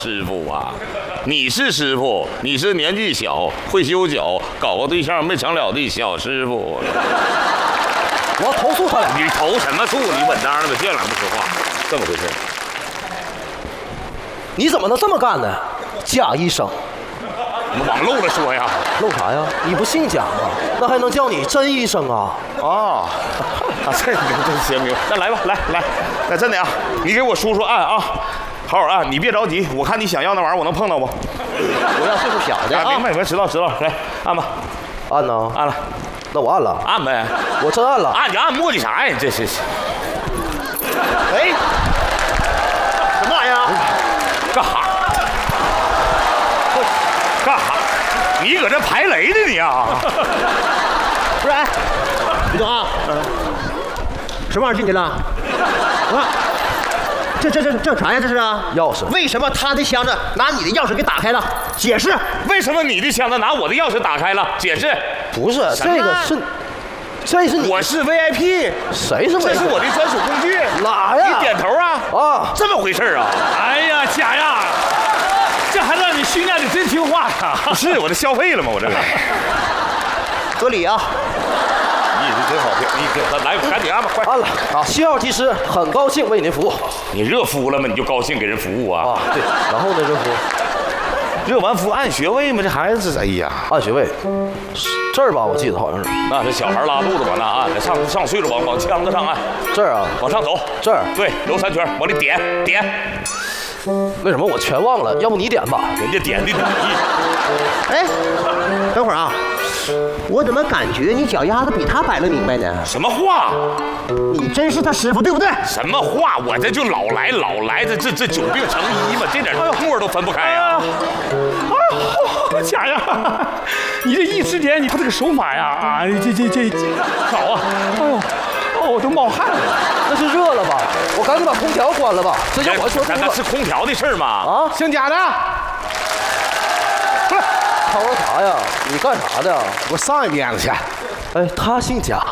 师傅啊，你是师傅，你是年纪小会修脚，搞个对象没成了的小师傅。 我要投诉他俩。 你投什么诉？你稳当的吧，这样不说话，这么回事。 你怎么能这么干呢？贾医生， 你往漏了说呀？ 漏啥呀？你不姓贾吗？那还能叫你甄医生啊？ 啊，这行明白。那来吧，来，真的啊，你给我叔叔按啊，好好按，你别着急，我看你想要那玩意儿，我能碰到不？ 我要岁数小的啊。 明白，知道，来按吧， 按呢？ 按了， 那我按了， 按呗， 我真按了。 按你按磨叽啥呀？这是。 哎，什么玩意儿？ 干哈？干哈？你搁这排雷呢你啊？ 不是，哎，李总啊，什么玩意儿进去了？啊，这啥呀？这是啊？ 钥匙。 为什么他的箱子拿你的钥匙给打开了？解释。 为什么你的箱子拿我的钥匙打开了？解释。 不是，这个是，这是你。 我是 VIP。 谁是 VIP？ 这是我的专属工具。 哪呀？ 你点头啊？ 啊， 这么回事啊？ 哎呀，贾呀，这还让你训练的真听话呀！ 不是，我这消费了吗？我这合理啊。 你这真好听，你来赶紧按吧，快按了。啊，7号技师很高兴为您服务。 你热敷了吗？你就高兴给人服务啊？ 啊，对。然后呢，热敷。 热完敷按穴位吗？这孩子是哎呀， 按穴位，这儿吧，我记得好像是。 那是小孩拉肚子往那按，上岁数往腔子上按。 这儿啊， 往上走。 这儿。 对，揉3圈，往里点。 为什么我全忘了？要不你点吧？ 人家点的你。 哎，等会儿啊，我怎么感觉你脚丫子比他摆了明白呢？ 什么话？ 你真是他师傅对不对？ 什么话？我这就老来，这久病成医嘛，这点沫都分不开呀。 贾呀，你这一指点，你他这个手法呀，啊，这好啊！哎呦，哦，我都冒汗了。 那是热了吧？我赶紧把空调关了吧。这要我说那是空调的事儿吗？ 啊， 姓贾的， 不是，吵我啥呀？你干啥的？ 我上一边子去。 哎，他姓贾。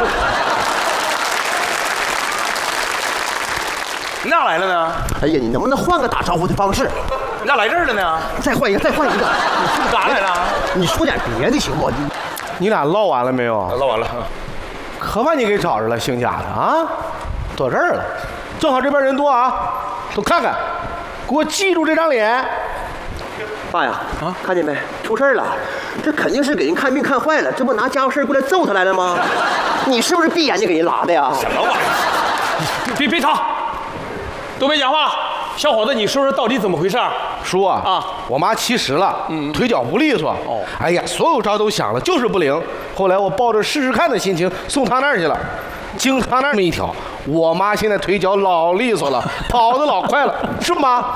你咋来了呢？ 哎呀，你能不能换个打招呼的方式？ 你咋来这儿了呢？ 再换一个。你干啥来了？ 你说点别的行不？ 你俩唠完了没有？ 唠完了。 可把你给找着了，姓贾的啊，到这儿了，正好这边人多啊，都看看，给我记住这张脸。 爸呀，啊，看见没？出事了，这肯定是给人看病看坏了，这不拿家伙事过来揍他来了吗？你是不是闭眼睛给人拉的呀？ 什么玩意儿？ 别吵，都别讲话了。小伙子，你说说到底怎么回事？ 叔啊，我妈70了，腿脚不利索。哦，哎呀，所有招都想了，就是不灵。后来我抱着试试看的心情送她那儿去了，经她那么一挑，我妈现在腿脚老利索了，跑得老快了，是不妈？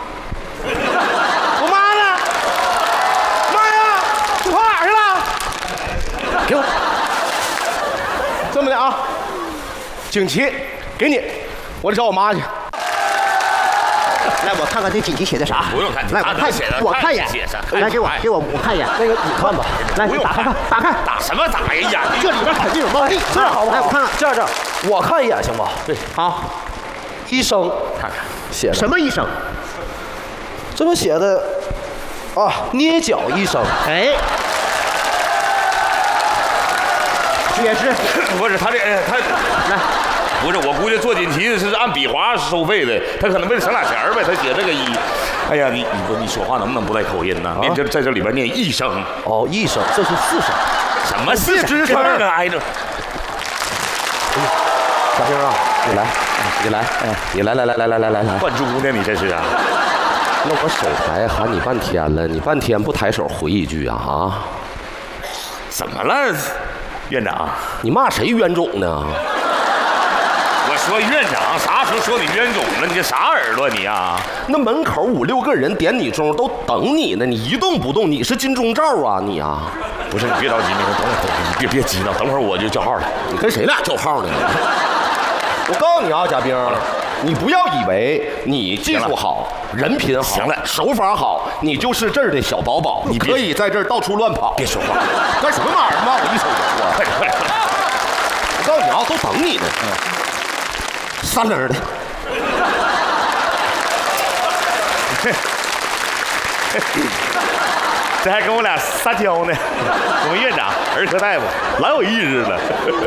我妈呢？妈呀，你跑哪儿去了？给我，这么的啊，锦旗给你，我得找我妈去。 来，我看看这锦旗写的啥。 不用看， 来，我看一眼。来，给我看一眼。 那个你看吧。 来，你打开， 打什么打呀？ 这里边肯定有猫腻。 这样好不好？ 来，我看看。 这样，我看一眼行吧？ 对， 好。 医生， 看看写的什么医生？ 这不写的啊，捏脚医生。 哎，解释。 不是他这他来。 不是，我估计做锦旗是按笔划收费的，他可能为了省俩钱呗，他写这个医。哎呀，你说话能不能不带口音呢？念在这里边念医生。 哦，医生，这是4声。 什么4支撑啊？挨着。 小兵啊，你来，你来， 灌猪呢？你这是啊？ 那我手台喊你半天了，你半天不抬手回一句啊？啊？ 怎么了，院长？ 你骂谁冤种呢？ 我说院长，啥时候说你冤种了？你这啥耳朵你啊？ 那门口5、6个人点你钟都等你呢，你一动不动，你是金钟罩啊你啊？ 不是，你别着急，你等会儿，你别急呢，等会儿我就叫号了。 你跟谁俩叫号呢？我告诉你啊，贾兵，你不要以为你技术好、人品好、 行了， 手法好，你就是这儿的小宝宝，你可以在这儿到处乱跑。 别说话， 干什么玩意儿？骂我一手油啊！ 快点！ 我告诉你啊，都等你呢。3人的。 这还跟我俩撒娇呢。我们院长儿科大夫老有意思了。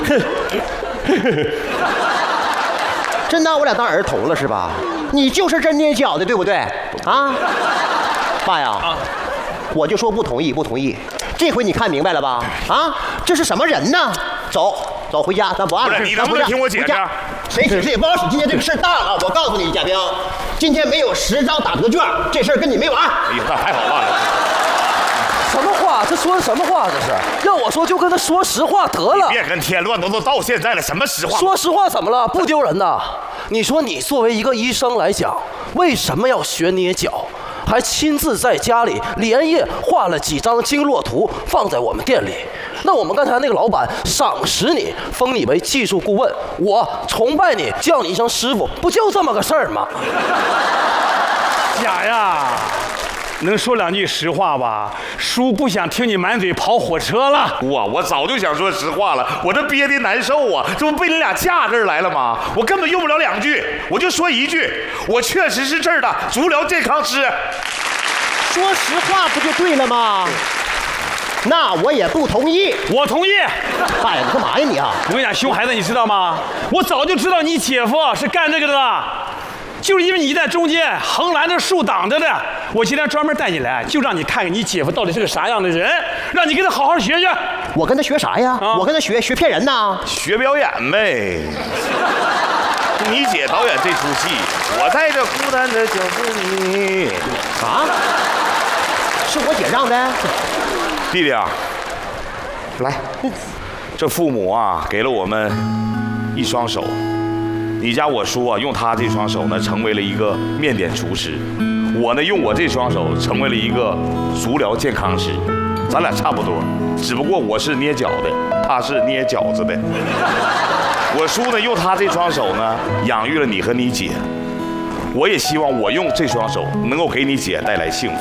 真拿我俩当儿童了是吧？你就是真捏脚的，对不对？啊，爸呀，我就说不同意，不同意。这回你看明白了吧？啊，这是什么人呢？走，回家，咱不按了。 你能不能听我解释？ 谁解释也不好使。今天这个事儿大了，我告诉你，贾冰，今天没有10张打折券，这事儿跟你没完。 哎呀，那太好办了。 什么话？这说的什么话？这是要我说就跟他说实话得了。 别跟添乱，都到现在了，什么实话？ 说实话怎么了？不丢人呐？你说你作为一个医生来讲，为什么要学捏脚？还亲自在家里连夜画了几张经络图放在我们店里。那我们刚才那个老板赏识你，封你为技术顾问，我崇拜你，叫你一声师傅，不就这么个事儿吗？ 甲呀，能说两句实话吧？叔不想听你满嘴跑火车了。 我早就想说实话了，我这憋的难受啊！这不被你俩架这儿来了吗？我根本用不了2句，我就说1句，我确实是这儿的足疗健康师。 说实话不就对了吗？那我也不同意。 我同意。 爸呀，你干嘛呀你啊？ 我跟你讲，熊孩子，你知道吗？我早就知道你姐夫是干这个的了。就是因为你在中间横拦着树挡着的，我今天专门带你来，就让你看看你姐夫到底是个啥样的人，让你跟他好好学学。 我跟他学啥呀？我跟他学骗人呐？ 学表演呗。你姐导演这出戏，我在这孤单的角落里。 啊？是我姐让的？ 弟弟啊，来，这父母啊给了我们一双手。你家我叔啊，用他这双手呢，成为了一个面点厨师；我呢，用我这双手成为了一个足疗健康师。咱俩差不多，只不过我是捏脚的，他是捏饺子的。我叔呢，用他这双手呢，养育了你和你姐。我也希望我用这双手能够给你姐带来幸福。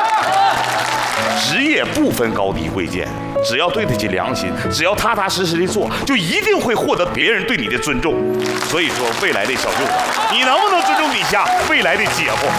职业不分高低贵贱，只要对得起良心，只要踏踏实实的做，就一定会获得别人对你的尊重。所以说，未来的小舅子，你能不能尊重你家未来的姐夫？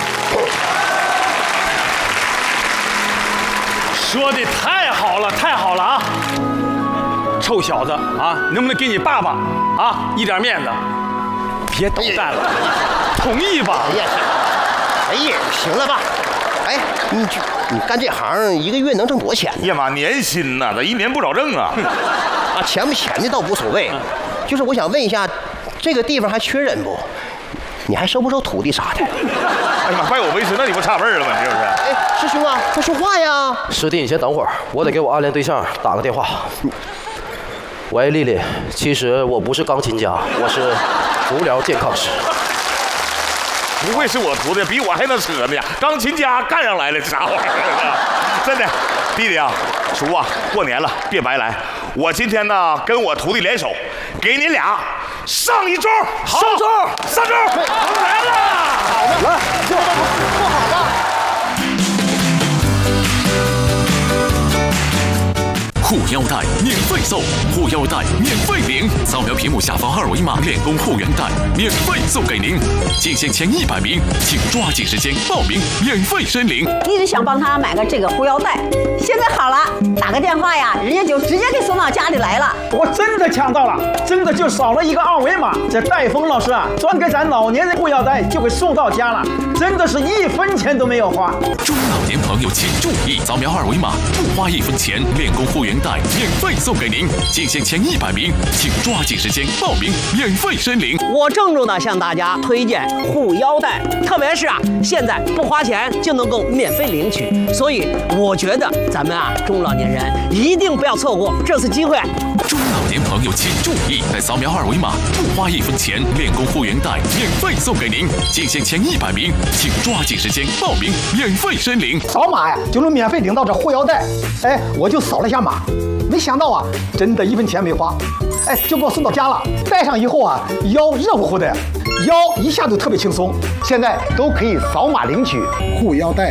说的太好了，太好了啊！臭小子啊，能不能给你爸爸啊一点面子？别捣蛋了，同意吧？ 哎呀，行了吧？哎，你干这行1个月能挣多少钱呢？ 呀妈，年薪呐，咱1年不少挣啊！ 啊，钱不钱的倒无所谓，就是我想问一下，这个地方还缺人不？你还收不收徒弟啥的？ 哎呀妈，拜我为师，那你不差辈儿了吗？你是不是？ 哎，师兄啊，快说话呀！ 师弟，你先等会儿，我得给我暗恋对象打个电话。喂，丽丽，其实我不是钢琴家，我是足疗健康师。 不会是我徒弟，比我还能扯呢呀！钢琴家干上来了，这啥玩意儿？真的，弟弟啊，叔啊，过年了，别白来。我今天呢，跟我徒弟联手，给你俩上一招。 上招， 上招！来了， 好的，来，做好了。 护腰带免费送，护腰带免费领，扫描屏幕下方2维码，练功护腰带免费送给您。仅限前100名，请抓紧时间报名，免费申领。 一直想帮他买个这个护腰带，现在好了，打个电话呀，人家就直接给送到家里来了。 我真的抢到了，真的就扫了一个2维码，这戴峰老师啊，专给咱老年人护腰带就给送到家了，真的是1分钱都没有花。 中老年朋友请注意，扫描2维码，不花1分钱，练功护腰带免费送给您。仅限前100名，请抓紧时间报名，免费申领。 我郑重的向大家推荐护腰带，特别是现在不花钱就能够免费领取，所以我觉得咱们中老年人一定不要错过这次机会。 中老年朋友请注意，在扫描2维码，不花1分钱，练功护腰带免费送给您。仅限前100名，请抓紧时间报名，免费申领。 扫码呀，就能免费领到这护腰带。哎，我就扫了一下码，没想到真的1分钱没花，哎，就给我送到家了。戴上以后腰热乎乎的，腰一下就特别轻松。现在都可以扫码领取护腰带。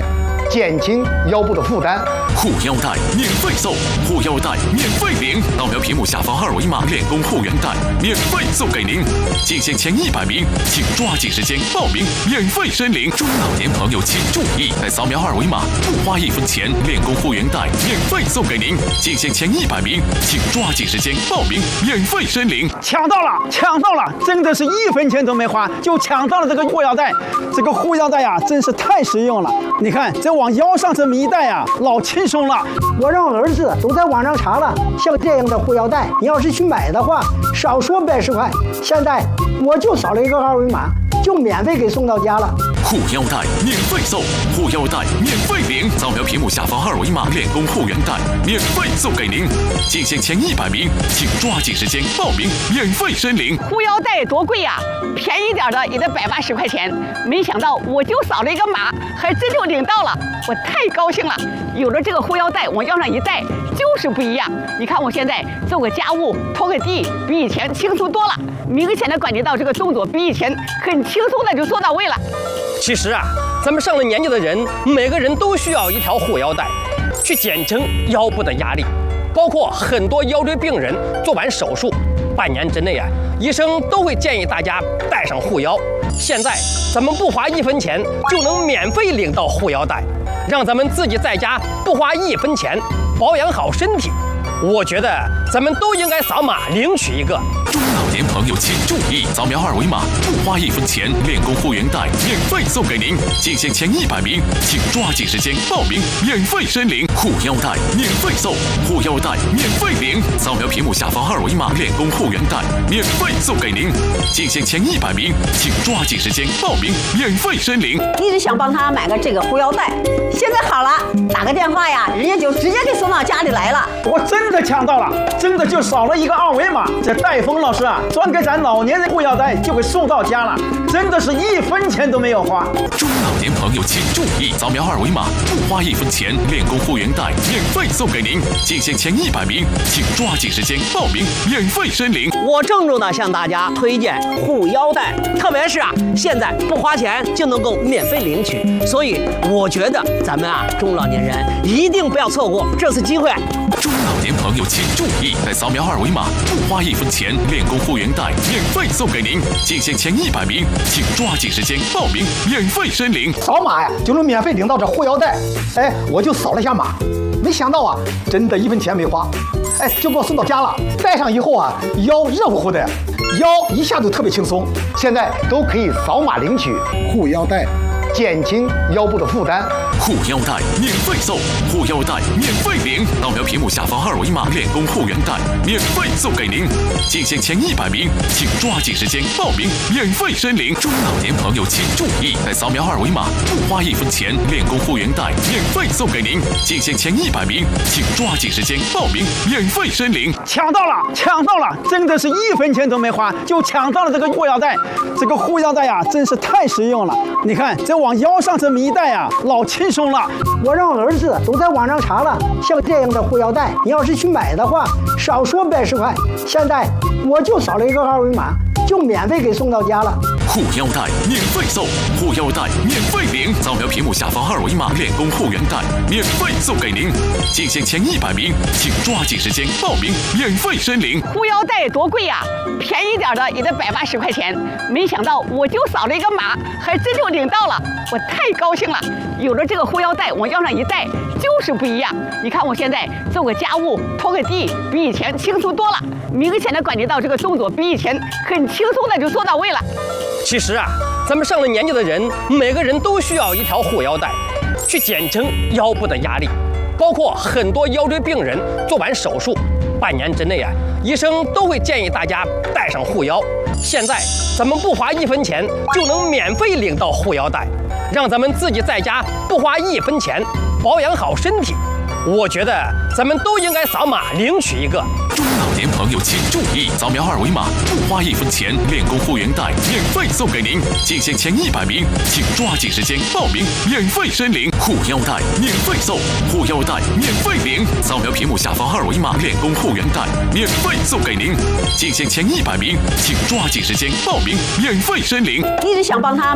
减轻腰部的负担。 护腰带免费送，护腰带免费领，扫描屏幕下方2维码练功护腰带免费送给您。进线前100名，请抓紧时间报名，免费申领。中老年朋友请注意，在扫描2维码不花1分钱，练功护腰带免费送给您。进线前100名，请抓紧时间报名，免费申领。 抢到了，抢到了！真的是1分钱都没花就抢到了这个护腰带。这个护腰带呀，真是太实用了。你看，这往腰上这么一戴呀，老轻松了。 我让儿子都在网上查了，像这样的护腰带，你要是去买的话，少说80块。现在我就扫了一个2维码，就免费给送到家了。 护腰带免费送，护腰带免费领，扫描屏幕下方2维码练功护腰带免费送给您。进线前100名，请抓紧时间报名，免费申领。 护腰带多贵呀，便宜点的也得180块钱。没想到我就扫了一个码，还真就领到了，我太高兴了。有了这个护腰带，往腰上一戴就是不一样。你看我现在做个家务、拖个地，比以前轻松多了。明显的感觉到这个动作比以前很轻松的就做到位了。 其实啊，咱们上了年纪的人，每个人都需要一条护腰带，去减轻腰部的压力。包括很多腰椎病人做完手术，半年之内啊，医生都会建议大家带上护腰。现在咱们不花1分钱就能免费领到护腰带，让咱们自己在家不花1分钱保养好身体。我觉得咱们都应该扫码领取一个。 中老年朋友请注意，扫描2维码不花1分钱，练功护腰带免费送给您。进线前100名，请抓紧时间报名，免费申领。护腰带免费送，护腰带免费领，扫描屏幕下方2维码练功护腰带免费送给您。进线前100名，请抓紧时间报名，免费申领。 一直想帮他买个这个护腰带，现在好了，打个电话呀，人家就直接给送到家里来了。 我真的抢到了，真的就扫了一个2维码，这戴峰老师啊，专给咱老年人护腰带就给送到家了，真的是1分钱都没有花。 中老年朋友请注意，扫描2维码不花1分钱，练功护腰带免费送给您。进线前100名，请抓紧时间报名，免费申领。 我郑重的向大家推荐护腰带，特别是啊，现在不花钱就能够免费领取，所以我觉得咱们啊中老年人一定不要错过这次机会。 中老年朋友请注意，在扫描2维码不花1分钱，练功护腰带免费送给您。进线前100名，请抓紧时间报名，免费申领。 扫码呀就能免费领到这护腰带。哎，我就扫了一下码，没想到啊，真的1分钱没花，哎，就给我送到家了。戴上以后啊，腰热乎乎的，腰一下就特别轻松。现在都可以扫码领取护腰带，减轻腰部的负担。 护腰带免费送，护腰带免费领，扫描屏幕下方2维码练功护腰带免费送给您。进线前100名，请抓紧时间报名，免费申领。中老年朋友请注意，在扫描2维码不花1分钱，练功护腰带免费送给您。进线前100名，请抓紧时间报名，免费申领。 抢到了，抢到了！真的是1分钱都没花就抢到了这个护腰带。这个护腰带呀，真是太实用了。你看，这往腰上这么一戴呀，老轻松了。 我让儿子都在网上查了，像这样的护腰带，你要是去买的话，少说80块。现在我就扫了一个2维码，就免费给送到家了。 护腰带免费送，护腰带免费领，扫描屏幕下方2维码练功护腰带免费送给您。进线前100名，请抓紧时间报名，免费申领。 护腰带多贵呀，便宜点的也得180块钱。没想到我就扫了一个码，还真就领到了，我太高兴了。有了这个护腰带，往腰上一戴就是不一样。你看我现在做个家务、拖个地，比以前轻松多了。明显的感觉到这个动作比以前很轻松的就做到位了。 其实啊，咱们上了年纪的人，每个人都需要一条护腰带，去减轻腰部的压力。包括很多腰椎病人做完手术，半年之内啊，医生都会建议大家带上护腰。现在咱们不花1分钱就能免费领到护腰带，让咱们自己在家不花1分钱保养好身体。我觉得咱们都应该扫码领取一个。 中老年朋友请注意，扫描2维码不花1分钱，练功护腰带免费送给您。进线前100名，请抓紧时间报名，免费申领。护腰带免费送，护腰带免费领，扫描屏幕下方2维码练功护腰带免费送给您。进线前100名，请抓紧时间报名，免费申领。 一直想帮他